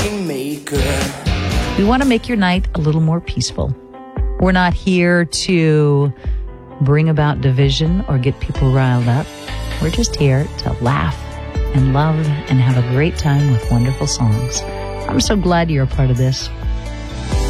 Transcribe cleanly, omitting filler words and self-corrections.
We want to make your night a little more peaceful. We're not here to bring about division or get people riled up. We're just here to laugh and love and have a great time with wonderful songs. I'm so glad you're a part of this.